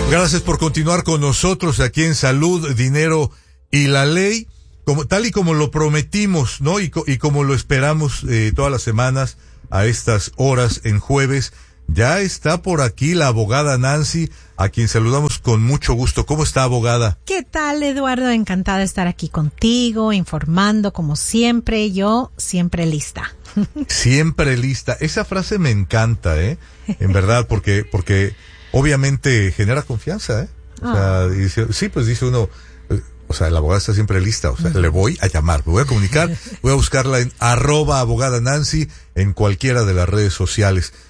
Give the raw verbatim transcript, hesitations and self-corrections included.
Gracias por continuar con nosotros aquí en Salud, Dinero y la Ley, como tal y como lo prometimos, ¿no? Y, co- y como lo esperamos eh, todas las semanas a estas horas en jueves. Ya está por aquí la abogada Nancy, a quien saludamos con mucho gusto. ¿Cómo está, abogada? ¿Qué tal, Eduardo? Encantada de estar aquí contigo, informando como siempre. Yo siempre lista. Siempre lista. Esa frase me encanta, ¿eh? En verdad, porque porque obviamente genera confianza, ¿eh? O sea, Oh. dice, sí, pues dice uno, eh, o sea, la abogada está siempre lista, o sea, le voy a llamar, me voy a comunicar, voy a buscarla en arroba abogada Nancy en cualquiera de las redes sociales.